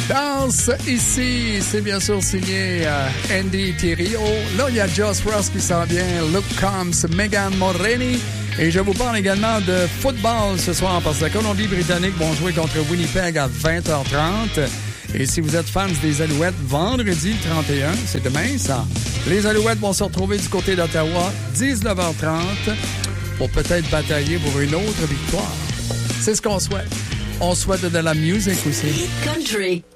Danse ici, c'est bien sûr signé Andy Thériault. Là, il y a Joss Ross qui s'en vient. Look Comes Megan Mulroney. Et je vous parle également de football ce soir parce que la Colombie-Britannique vont jouer contre Winnipeg à 20h30. Et si vous êtes fans des Alouettes, vendredi 31, c'est demain ça. Les Alouettes vont se retrouver du côté d'Ottawa 19h30 pour peut-être batailler pour une autre victoire. C'est ce qu'on souhaite. On souhaite de la musique aussi. Hit Country.